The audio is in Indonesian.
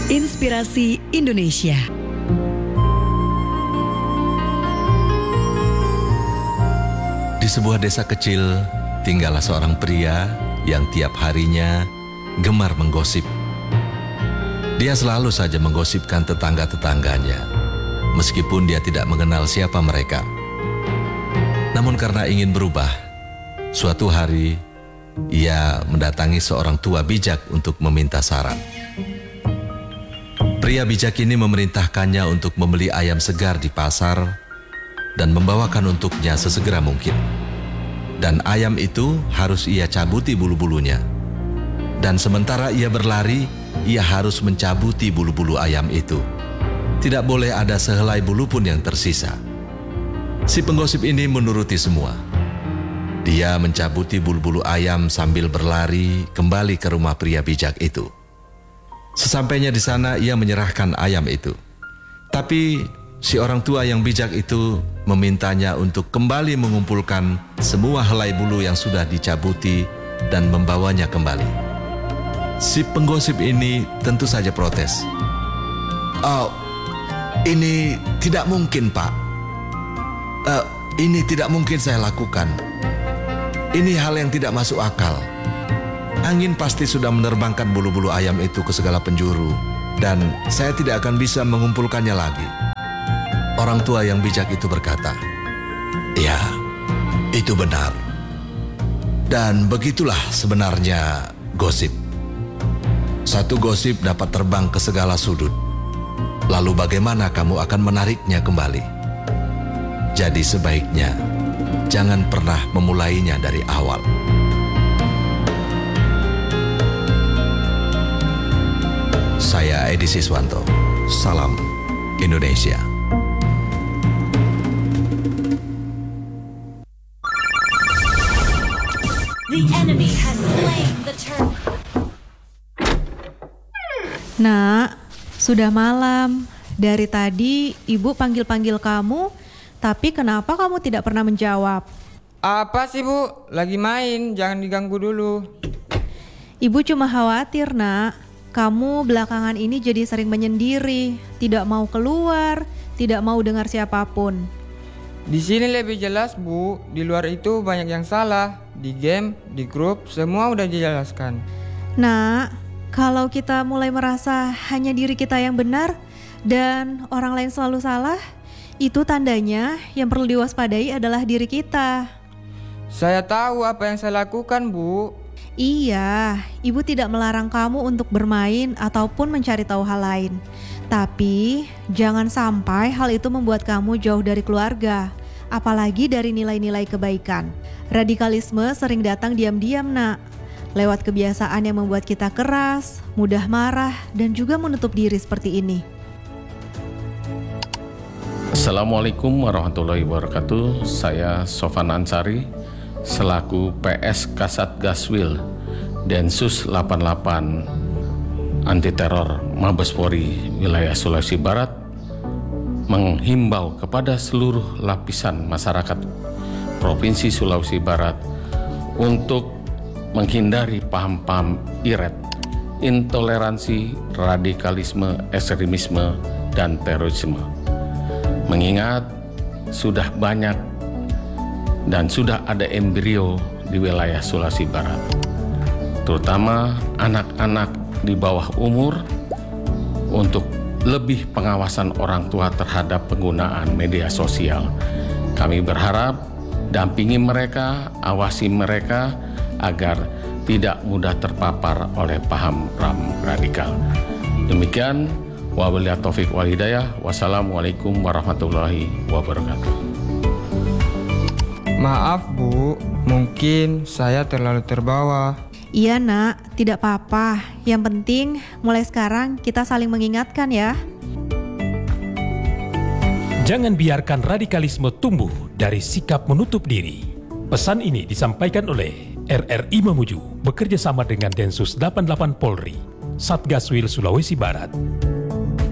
Inspirasi Indonesia. Di sebuah desa kecil, tinggallah seorang pria yang tiap harinya gemar menggosip. Dia selalu saja menggosipkan tetangga-tetangganya, meskipun dia tidak mengenal siapa mereka. Namun karena ingin berubah, suatu hari ia mendatangi seorang tua bijak untuk meminta saran. Pria bijak ini memerintahkannya untuk membeli ayam segar di pasar dan membawakan untuknya sesegera mungkin. Dan ayam itu harus ia cabuti bulu-bulunya. Dan sementara ia berlari, ia harus mencabuti bulu-bulu ayam itu. Tidak boleh ada sehelai bulu pun yang tersisa. Si penggosip ini menuruti semua. Dia mencabuti bulu-bulu ayam sambil berlari kembali ke rumah pria bijak itu. Sesampainya di sana, ia menyerahkan ayam itu. Tapi si orang tua yang bijak itu memintanya untuk kembali mengumpulkan semua helai bulu yang sudah dicabuti dan membawanya kembali. Si penggosip ini tentu saja protes. "Oh, ini tidak mungkin, Pak. Ini tidak mungkin saya lakukan. Ini hal yang tidak masuk akal. Angin pasti sudah menerbangkan bulu-bulu ayam itu ke segala penjuru, dan saya tidak akan bisa mengumpulkannya lagi." Orang tua yang bijak itu berkata, "Ya, itu benar. Dan begitulah sebenarnya gosip. Satu gosip dapat terbang ke segala sudut. Lalu bagaimana kamu akan menariknya kembali? Jadi sebaiknya jangan pernah memulainya dari awal." Saya Edi Siswanto. Salam Indonesia. The enemy has slain the turtle. Nak, sudah malam. Dari tadi ibu panggil-panggil kamu, tapi kenapa kamu tidak pernah menjawab? Apa sih, Bu? Lagi main, jangan diganggu dulu. Ibu cuma khawatir, Nak. Kamu belakangan ini jadi sering menyendiri, tidak mau keluar, tidak mau dengar siapapun. Di sini lebih jelas, Bu. Di luar itu banyak yang salah. Di game, di grup, semua udah dijelaskan. Nak, kalau kita mulai merasa hanya diri kita yang benar dan orang lain selalu salah, itu tandanya yang perlu diwaspadai adalah diri kita. Saya tahu apa yang saya lakukan, Bu. Iya, ibu tidak melarang kamu untuk bermain ataupun mencari tahu hal lain. Tapi jangan sampai hal itu membuat kamu jauh dari keluarga, apalagi dari nilai-nilai kebaikan. Radikalisme sering datang diam-diam, Nak, lewat kebiasaan yang membuat kita keras, mudah marah, dan juga menutup diri seperti ini. Assalamualaikum warahmatullahi wabarakatuh. Saya Sofan Ansari selaku PS Kasat Gaswil Densus 88 Anti Teror Mabes Polri wilayah Sulawesi Barat menghimbau kepada seluruh lapisan masyarakat Provinsi Sulawesi Barat untuk menghindari paham-paham iret, intoleransi, radikalisme, ekstremisme, dan terorisme. Mengingat sudah banyak dan sudah ada embrio di wilayah Sulawesi Barat, terutama anak-anak di bawah umur, untuk lebih pengawasan orang tua terhadap penggunaan media sosial. Kami berharap dampingi mereka, awasi mereka agar tidak mudah terpapar oleh paham radikal. Demikian, wabillahi taufik wal hidayah. Wassalamualaikum warahmatullahi wabarakatuh. Maaf, Bu. Mungkin saya terlalu terbawa. Iya, Nak, tidak apa-apa. Yang penting mulai sekarang kita saling mengingatkan ya. Jangan biarkan radikalisme tumbuh dari sikap menutup diri. Pesan ini disampaikan oleh RRI Mamuju bekerja sama dengan Densus 88 Polri, Satgaswil Sulawesi Barat.